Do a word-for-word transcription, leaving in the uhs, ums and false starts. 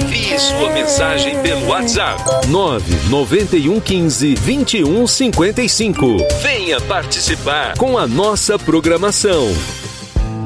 Envie sua mensagem pelo WhatsApp nove nove um quinze, vinte e um cinquenta e cinco. Venha participar com a nossa programação.